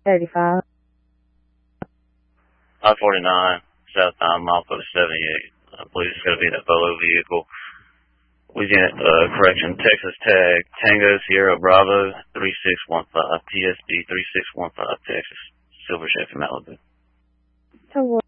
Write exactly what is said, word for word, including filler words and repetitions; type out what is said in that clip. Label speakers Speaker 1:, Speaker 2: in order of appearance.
Speaker 1: thirty-five.
Speaker 2: I forty-nine, southbound, mile code seventy-eight. I believe it's going to be that Bolo vehicle. Louisiana, uh, correction, Texas tag, Tango Sierra Bravo three six one five, T S B three six one five, Texas, Silver Chevy Malibu.
Speaker 1: So